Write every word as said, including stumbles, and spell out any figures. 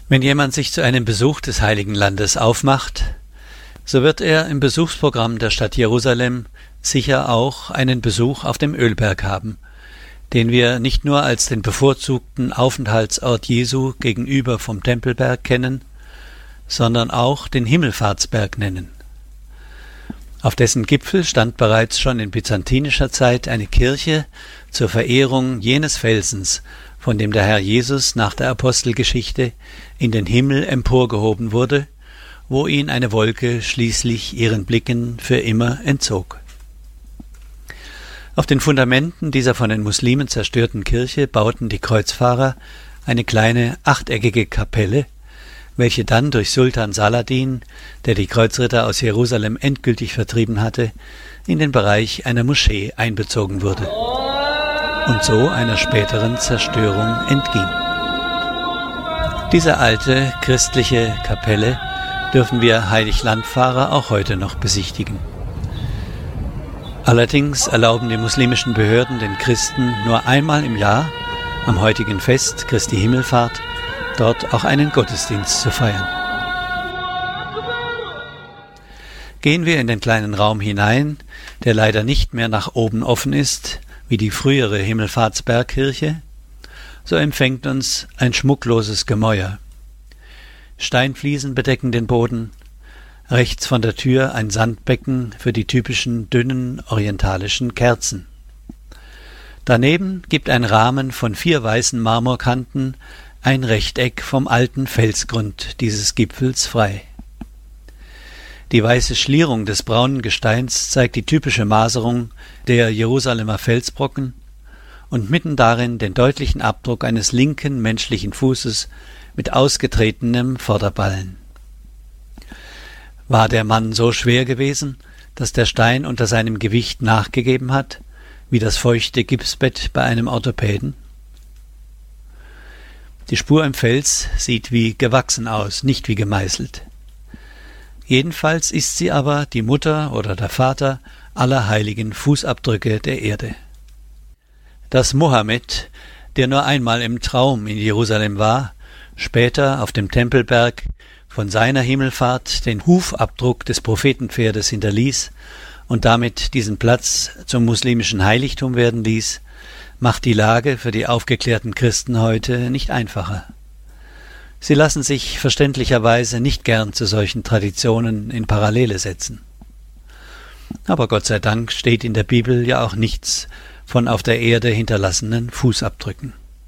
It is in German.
Wenn jemand sich zu einem Besuch des Heiligen Landes aufmacht, so wird er im Besuchsprogramm der Stadt Jerusalem sicher auch einen Besuch auf dem Ölberg haben, den wir nicht nur als den bevorzugten Aufenthaltsort Jesu gegenüber vom Tempelberg kennen, sondern auch den Himmelfahrtsberg nennen. Auf dessen Gipfel stand bereits schon in byzantinischer Zeit eine Kirche zur Verehrung jenes Felsens, von dem der Herr Jesus nach der Apostelgeschichte in den Himmel emporgehoben wurde, wo ihn eine Wolke schließlich ihren Blicken für immer entzog. Auf den Fundamenten dieser von den Muslimen zerstörten Kirche bauten die Kreuzfahrer eine kleine achteckige Kapelle, welche dann durch Sultan Saladin, der die Kreuzritter aus Jerusalem endgültig vertrieben hatte, in den Bereich einer Moschee einbezogen wurde und so einer späteren Zerstörung entging. Diese alte christliche Kapelle dürfen wir Heiliglandfahrer auch heute noch besichtigen. Allerdings erlauben die muslimischen Behörden den Christen nur einmal im Jahr, am heutigen Fest Christi Himmelfahrt, dort auch einen Gottesdienst zu feiern. Gehen wir in den kleinen Raum hinein, der leider nicht mehr nach oben offen ist, wie die frühere Himmelfahrtsbergkirche, so empfängt uns ein schmuckloses Gemäuer. Steinfliesen bedecken den Boden, rechts von der Tür ein Sandbecken für die typischen dünnen orientalischen Kerzen. Daneben gibt ein Rahmen von vier weißen Marmorkanten ein Rechteck vom alten Felsgrund dieses Gipfels frei. Die weiße Schlierung des braunen Gesteins zeigt die typische Maserung der Jerusalemer Felsbrocken und mitten darin den deutlichen Abdruck eines linken menschlichen Fußes mit ausgetretenem Vorderballen. War der Mann so schwer gewesen, dass der Stein unter seinem Gewicht nachgegeben hat, wie das feuchte Gipsbett bei einem Orthopäden? Die Spur im Fels sieht wie gewachsen aus, nicht wie gemeißelt. Jedenfalls ist sie aber die Mutter oder der Vater aller heiligen Fußabdrücke der Erde. Dass Mohammed, der nur einmal im Traum in Jerusalem war, später auf dem Tempelberg von seiner Himmelfahrt den Hufabdruck des Prophetenpferdes hinterließ und damit diesen Platz zum muslimischen Heiligtum werden ließ, macht die Lage für die aufgeklärten Christen heute nicht einfacher. Sie lassen sich verständlicherweise nicht gern zu solchen Traditionen in Parallele setzen. Aber Gott sei Dank steht in der Bibel ja auch nichts von auf der Erde hinterlassenen Fußabdrücken.